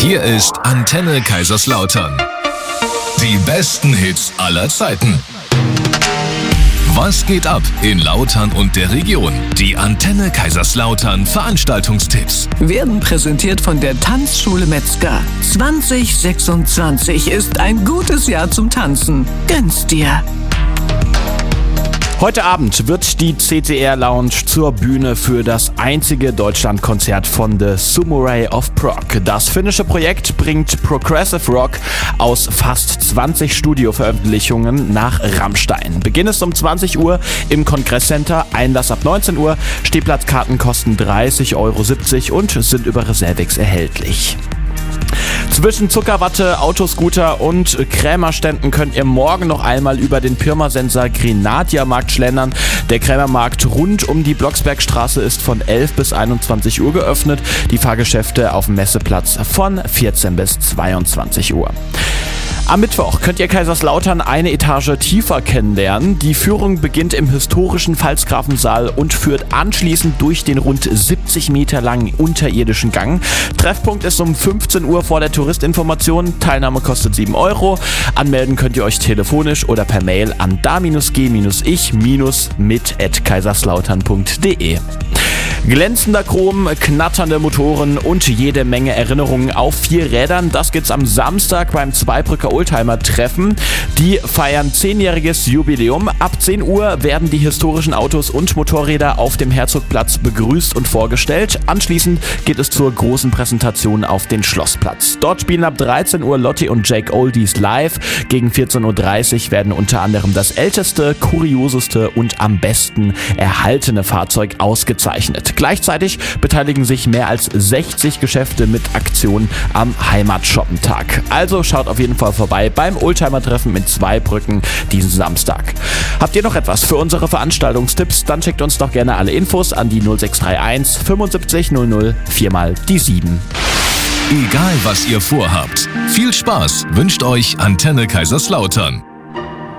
Hier ist Antenne Kaiserslautern. Die besten Hits aller Zeiten. Was geht ab in Lautern und der Region? Die Antenne Kaiserslautern Veranstaltungstipps werden präsentiert von der Tanzschule Metzger. 2026 ist ein gutes Jahr zum Tanzen. Gönn's dir! Heute Abend wird die CCR Lounge zur Bühne für das einzige Deutschlandkonzert von The Samurai of Prog. Das finnische Projekt bringt Progressive Rock aus fast 20 Studioveröffentlichungen nach Rammstein. Beginn ist um 20 Uhr im Kongresscenter, Einlass ab 19 Uhr, Stehplatzkarten kosten 30,70 € und sind über Reservix erhältlich. Zwischen Zuckerwatte, Autoscooter und Krämerständen könnt ihr morgen noch einmal über den Pirmasensor Grenadiermarkt schlendern. Der Krämermarkt rund um die Blocksbergstraße ist von 11 bis 21 Uhr geöffnet. Die Fahrgeschäfte auf dem Messeplatz von 14 bis 22 Uhr. Am Mittwoch könnt ihr Kaiserslautern eine Etage tiefer kennenlernen. Die Führung beginnt im historischen Pfalzgrafensaal und führt anschließend durch den rund 70 Meter langen unterirdischen Gang. Treffpunkt ist um 15 Uhr vor der Touristinformation. Teilnahme kostet 7 €. Anmelden könnt ihr euch telefonisch oder per Mail an da-g-ich-mit@kaiserslautern.de. Glänzender Chrom, knatternde Motoren und jede Menge Erinnerungen auf 4 Rädern. Das gibt's am Samstag beim Zweibrücker Oldtimer Treffen. Die feiern 10-jähriges Jubiläum. Ab 10 Uhr werden die historischen Autos und Motorräder auf dem Herzogplatz begrüßt und vorgestellt. Anschließend geht es zur großen Präsentation auf den Schlossplatz. Dort spielen ab 13 Uhr Lotti und Jake Oldies live. Gegen 14:30 Uhr werden unter anderem das älteste, kurioseste und am besten erhaltene Fahrzeug ausgezeichnet. Gleichzeitig beteiligen sich mehr als 60 Geschäfte mit Aktionen am Heimatshoppentag. Also schaut auf jeden Fall vorbei beim Oldtimer-Treffen mit Zweibrücken diesen Samstag. Habt ihr noch etwas für unsere Veranstaltungstipps? Dann schickt uns doch gerne alle Infos an die 0631 75 00 4x7. Egal was ihr vorhabt, viel Spaß wünscht euch Antenne Kaiserslautern.